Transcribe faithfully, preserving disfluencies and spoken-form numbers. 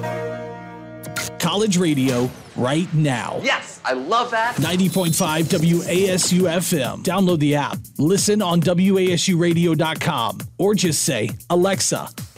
College radio right now. Yes, I love that. ninety point five W A S U F M. Download the app. Listen on W A S U radio dot com or just say, Alexa,